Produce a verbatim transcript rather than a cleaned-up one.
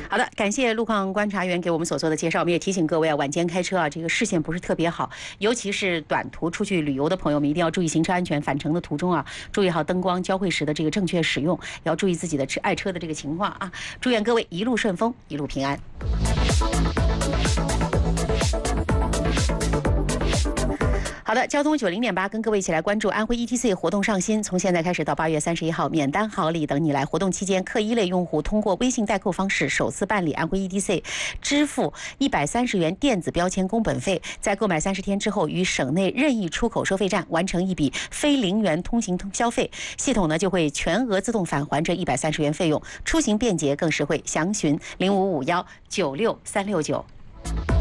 好的，感谢路况观察员给我们所做的介绍。我们也提醒各位啊，晚间开车啊，这个视线不是特别好，尤其是短途出去旅游的朋友们，一定要注意行车安全。返程的途中啊，注意好灯光交汇时的这个正确使用，也要注意自己的爱车的这个情况啊。祝愿各位一路顺风，一路平安。好的，交通九零点八，跟各位一起来关注安徽 E T C 活动上新。从现在开始到八月三十一号，免单好礼等你来。活动期间，客一类用户通过微信代扣方式首次办理安徽 E T C， 支付一百三十元电子标签工本费，在购买三十天之后，于省内任意出口收费站完成一笔非零元通行消费，系统呢就会全额自动返还这一百三十元费用，出行便捷更实惠。详询零五五幺九六三六九。